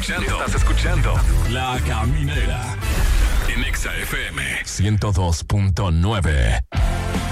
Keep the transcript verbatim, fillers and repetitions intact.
escuchando, estás escuchando La Caminera en Exa F M ciento dos punto nueve.